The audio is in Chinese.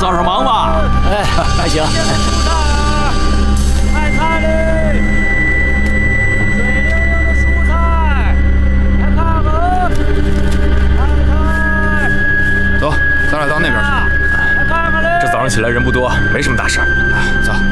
帮上忙吧？ 哎，还行。 菜菜嘞，水灵灵的蔬菜，来看看，菜菜。 走，咱俩到那边去。 来看看嘞。 这早上起来人不多，没什么大事儿。 走。